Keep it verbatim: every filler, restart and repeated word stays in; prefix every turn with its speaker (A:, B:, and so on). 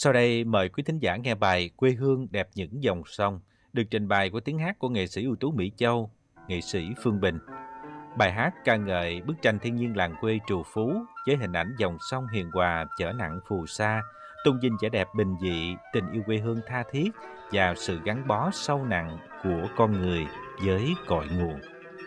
A: Sau đây mời quý thính giả nghe bài Quê hương đẹp những dòng sông, được trình bày của tiếng hát của nghệ sĩ ưu tú Mỹ Châu, nghệ sĩ Phương Bình. Bài hát ca ngợi bức tranh thiên nhiên làng quê trù phú với hình ảnh dòng sông hiền hòa chở nặng phù sa, tôn vinh vẻ đẹp bình dị, tình yêu quê hương tha thiết và sự gắn bó sâu nặng của con người với cội nguồn.